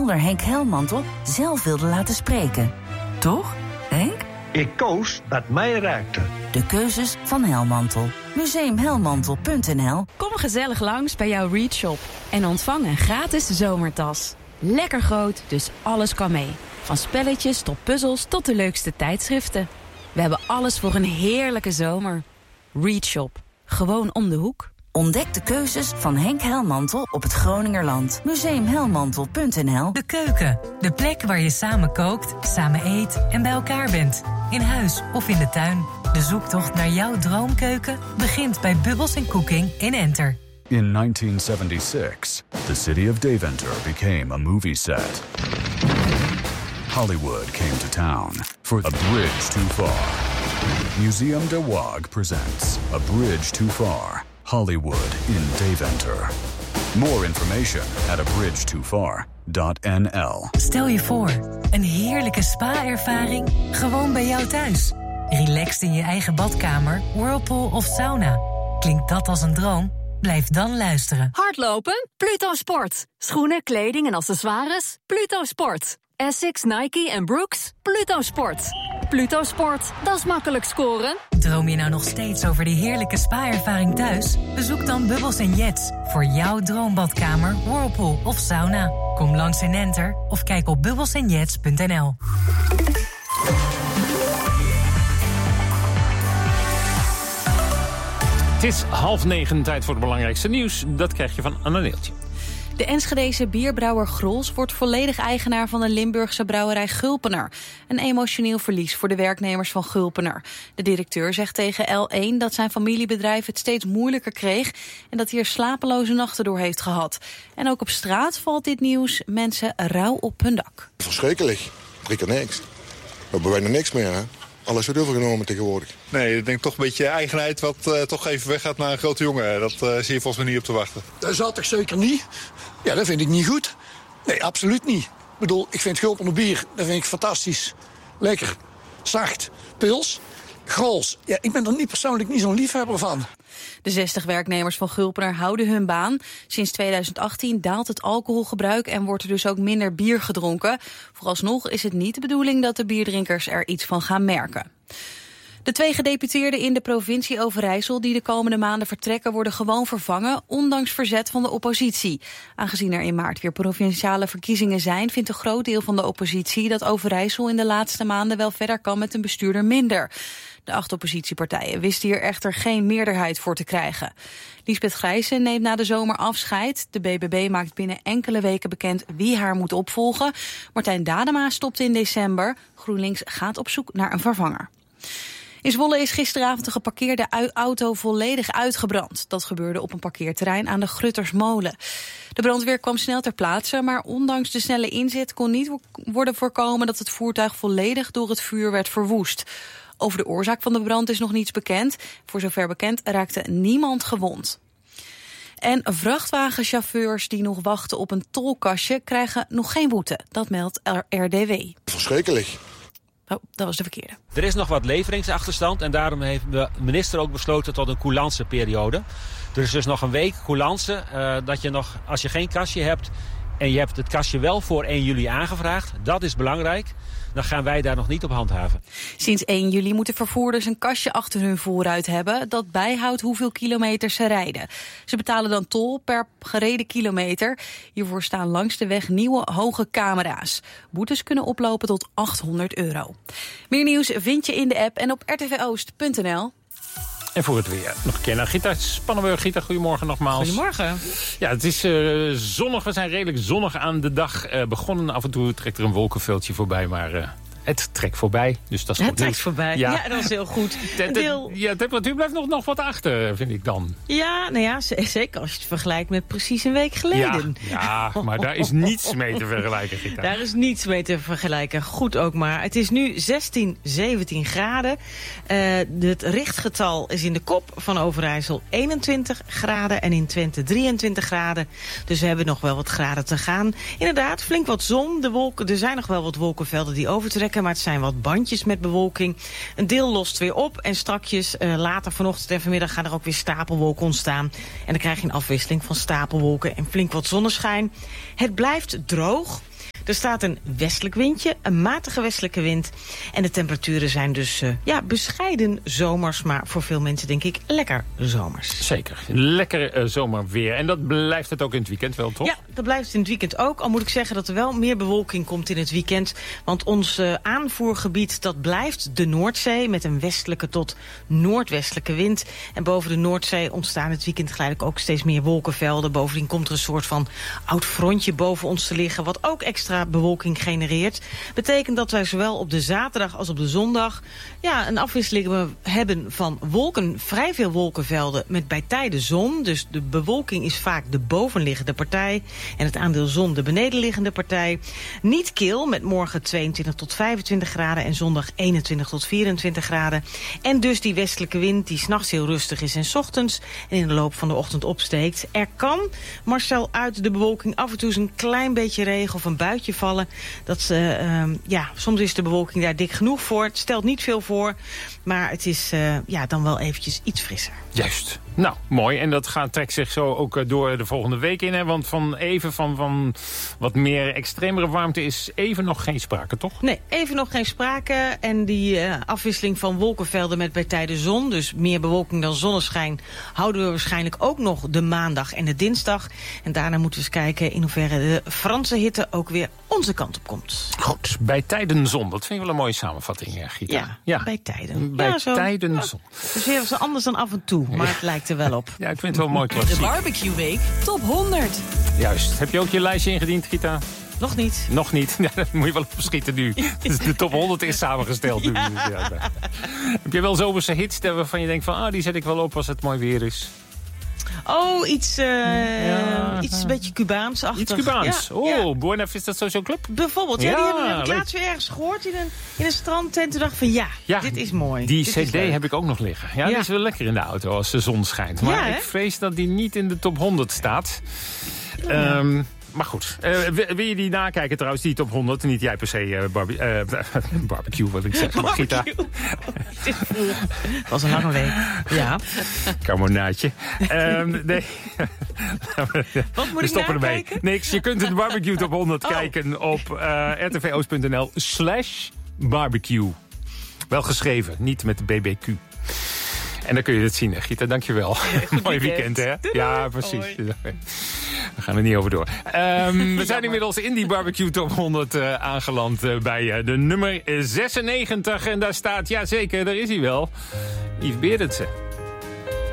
schilder Henk Helmantel zelf wilde laten spreken. Toch, Henk? Ik koos wat mij raakte. De keuzes van Helmantel. Museumhelmantel.nl. Kom gezellig langs bij jouw Read Shop en ontvang een gratis zomertas. Lekker groot, dus alles kan mee. Van spelletjes tot puzzels tot de leukste tijdschriften. We hebben alles voor een heerlijke zomer. Read Shop. Gewoon om de hoek. Ontdek de keuzes van Henk Helmantel op het Groningerland. Museumhelmantel.nl. De keuken. De plek waar je samen kookt, samen eet en bij elkaar bent. In huis of in de tuin. De zoektocht naar jouw droomkeuken begint bij Bubbles & Cooking in Enter. In 1976, the city of Deventer became a movie set. Hollywood came to town for A Bridge Too Far. Museum de Waag presents A Bridge Too Far, Hollywood in Deventer. More information at abridgetofar.nl. Stel je voor, een heerlijke spa-ervaring gewoon bij jou thuis. Relaxed in je eigen badkamer, whirlpool of sauna. Klinkt dat als een droom? Blijf dan luisteren. Hardlopen? Pluto Sport. Schoenen, kleding en accessoires? Pluto Sport. Essex, Nike en Brooks? Pluto Sport. Pluto Sport, dat is makkelijk scoren. Droom je nou nog steeds over die heerlijke spa-ervaring thuis? Bezoek dan Bubbles & Jets voor jouw droombadkamer, whirlpool of sauna. Kom langs in Enter of kijk op bubbelsandjets.nl. Het is 8:30, tijd voor het belangrijkste nieuws. Dat krijg je van Anna Neeltje. De Enschedese bierbrouwer Grols wordt volledig eigenaar van de Limburgse brouwerij Gulpener. Een emotioneel verlies voor de werknemers van Gulpener. De directeur zegt tegen L1 dat zijn familiebedrijf het steeds moeilijker kreeg en dat hij er slapeloze nachten door heeft gehad. En ook op straat valt dit nieuws mensen rauw op hun dak. Verschrikkelijk. 3 keer niks. We hebben bijna niks meer, hè? Alles wordt overgenomen tegenwoordig. Nee, ik denk toch een beetje eigenheid wat toch even weggaat naar een grote jongen. Dat zie je volgens mij niet op te wachten. Dat zat ik zeker niet. Ja, dat vind ik niet goed. Nee, absoluut niet. Ik bedoel, ik vind Gulpener bier, dat vind ik fantastisch. Lekker, zacht, pils, Grols. Ja, ik ben er persoonlijk niet zo'n liefhebber van. De 60 werknemers van Gulpener houden hun baan. Sinds 2018 daalt het alcoholgebruik en wordt er dus ook minder bier gedronken. Vooralsnog is het niet de bedoeling dat de bierdrinkers er iets van gaan merken. De 2 gedeputeerden in de provincie Overijssel die de komende maanden vertrekken worden gewoon vervangen, ondanks verzet van de oppositie. Aangezien er in maart weer provinciale verkiezingen zijn, vindt een groot deel van de oppositie dat Overijssel in de laatste maanden wel verder kan met een bestuurder minder. De 8 oppositiepartijen wisten hier echter geen meerderheid voor te krijgen. Liesbeth Grijssen neemt na de zomer afscheid. De BBB maakt binnen enkele weken bekend wie haar moet opvolgen. Martijn Dadema stopte in december. GroenLinks gaat op zoek naar een vervanger. In Zwolle is gisteravond een geparkeerde auto volledig uitgebrand. Dat gebeurde op een parkeerterrein aan de Gruttersmolen. De brandweer kwam snel ter plaatse, maar ondanks de snelle inzet kon niet worden voorkomen dat het voertuig volledig door het vuur werd verwoest. Over de oorzaak van de brand is nog niets bekend. Voor zover bekend raakte niemand gewond. En vrachtwagenchauffeurs die nog wachten op een tolkastje krijgen nog geen boete. Dat meldt RDW. Verschrikkelijk. Oh, dat was de verkeerde. Er is nog wat leveringsachterstand en daarom heeft de minister ook besloten tot een coulance-periode. Er is dus nog een week coulance dat je nog, als je geen kastje hebt en je hebt het kastje wel voor 1 juli aangevraagd, dat is belangrijk, dan gaan wij daar nog niet op handhaven. Sinds 1 juli moeten vervoerders een kastje achter hun voorruit hebben dat bijhoudt hoeveel kilometers ze rijden. Ze betalen dan tol per gereden kilometer. Hiervoor staan langs de weg nieuwe hoge camera's. Boetes kunnen oplopen tot €800. Meer nieuws vind je in de app en op rtvoost.nl. En voor het weer nog een keer naar Gita Spannenburg. Gita, goedemorgen nogmaals. Goedemorgen. Ja, het is zonnig. We zijn redelijk zonnig aan de dag begonnen. Af en toe trekt er een wolkenveldje voorbij, maar het trekt voorbij. Dus dat is goed. Het trekt voorbij. Ja, dat is heel goed. De temperatuur blijft nog wat achter, vind ik dan. Ja, nou ja, zeker als je het vergelijkt met precies een week geleden. Ja, maar daar is niets mee te vergelijken, Gita. Daar is niets mee te vergelijken. Goed ook maar. Het is nu 16, 17 graden. Het richtgetal is in de kop van Overijssel 21 graden en in Twente 23 graden. Dus we hebben nog wel wat graden te gaan. Inderdaad, flink wat zon. De wolken, er zijn nog wel wat wolkenvelden die overtrekken, maar het zijn wat bandjes met bewolking. Een deel lost weer op en strakjes later vanochtend en vanmiddag gaan er ook weer stapelwolken ontstaan. En dan krijg je een afwisseling van stapelwolken en flink wat zonneschijn. Het blijft droog. Er staat een westelijk windje, een matige westelijke wind. En de temperaturen zijn dus bescheiden zomers, maar voor veel mensen denk ik lekker zomers. Zeker. Lekker zomerweer. En dat blijft het ook in het weekend wel, toch? Ja, dat blijft in het weekend ook. Al moet ik zeggen dat er wel meer bewolking komt in het weekend. Want ons aanvoergebied, dat blijft de Noordzee met een westelijke tot noordwestelijke wind. En boven de Noordzee ontstaan het weekend geleidelijk ook steeds meer wolkenvelden. Bovendien komt er een soort van oud frontje boven ons te liggen, wat ook extra bewolking genereert. Betekent dat wij zowel op de zaterdag als op de zondag een afwisseling hebben van wolken. Vrij veel wolkenvelden met bij tijden zon. Dus de bewolking is vaak de bovenliggende partij en het aandeel zon de benedenliggende partij. Niet kil met morgen 22 tot 25 graden en zondag 21 tot 24 graden. En dus die westelijke wind die 's nachts heel rustig is en 's ochtends en in de loop van de ochtend opsteekt. Er kan, Marcel, uit de bewolking af en toe eens een klein beetje regen of een buitje vallen. Soms is de bewolking daar dik genoeg voor. Het stelt niet veel voor, maar het is dan wel eventjes iets frisser. Juist. Nou, mooi. En dat trekt zich zo ook door de volgende week in. Hè? Want van wat meer extremere warmte is even nog geen sprake, toch? Nee, even nog geen sprake. En die afwisseling van wolkenvelden met bij tijden zon, dus meer bewolking dan zonneschijn, houden we waarschijnlijk ook nog de maandag en de dinsdag. En daarna moeten we eens kijken in hoeverre de Franse hitte ook weer onze kant op komt. Goed, bij tijden zon. Dat vind ik wel een mooie samenvatting, Gita. Ja, bij tijden. Bij tijden zon. Dus weer zo anders dan af en toe, maar het lijkt er wel op. Ja, ik vind het wel mooi. De Barbecue Week Top 100. Juist. Heb je ook je lijstje ingediend, Gita? Nog niet. Nog niet. Ja, daar moet je wel op schieten nu. De top 100 is samengesteld nu. Ja. Heb je wel zomerse hits waarvan je denkt van die zet ik wel op als het mooi weer is? Oh, iets een beetje Cubaans-achtig. Iets Cubaans? Ja. Buena Vista Social Club? Bijvoorbeeld, die heb ik laatst weer ergens gehoord in een strandtent. Toen dacht ik van dit is mooi. Die cd heb ik ook nog liggen. Ja, die is wel lekker in de auto als de zon schijnt. Maar ik vrees dat die niet in de top 100 staat. Maar goed, wil je die nakijken trouwens, die top 100? Niet jij per se barbecue, wat ik zeg. Margita. Het was een lange week. Ja. Carbonaatje. Nee. Wat moet ik stoppen ermee. Niks, je kunt de barbecue top 100 kijken op rtvoost.nl/barbecue. Wel geschreven, niet met BBQ. En dan kun je het zien, Gita. Dankjewel. Mooi weekend, hè? Ja, precies. We gaan er niet over door. We zijn inmiddels in die barbecue top 100 aangeland bij de nummer 96. En daar staat, jazeker, daar is hij wel, Yves Berendsen.